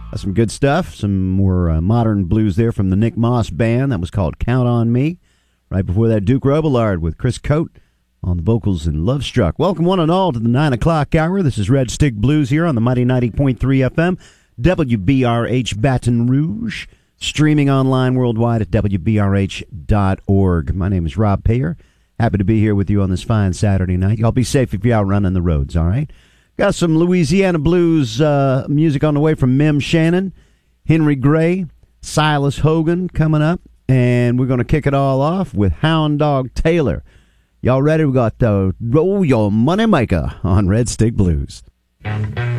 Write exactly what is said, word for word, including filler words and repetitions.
That's some good stuff. Some more uh, modern blues there from the Nick Moss Band. That was called Count on Me. Right before that, Duke Robillard with Chris Coate on the vocals in Love Struck. Welcome one and all to the nine o'clock hour. This is Red Stick Blues here on the mighty ninety point three F M, W B R H Baton Rouge, streaming online worldwide at W B R H dot org. My name is Rob Payer. Happy to be here with you on this fine Saturday night. Y'all be safe if you're out running the roads, all right? Got some Louisiana blues uh, music on the way from Mem Shannon, Henry Gray, Silas Hogan coming up, and we're going to kick it all off with Hound Dog Taylor. Y'all ready? We got uh, Roll Your Moneymaker on Red Stick Blues.